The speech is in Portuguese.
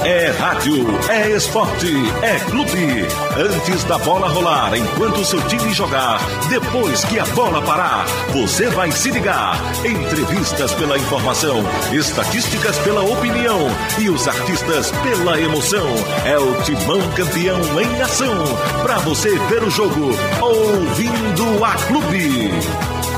É rádio, é esporte, é clube. Antes da bola rolar, enquanto o seu time jogar, depois que a bola parar, você vai se ligar. Entrevistas pela informação, estatísticas pela opinião e os artistas pela emoção. É o Timão Campeão em ação. Pra você ver o jogo, ouvindo a Clube.